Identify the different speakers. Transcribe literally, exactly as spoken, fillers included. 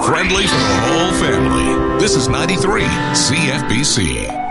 Speaker 1: Friendly for the whole family. This is ninety-three C F B C.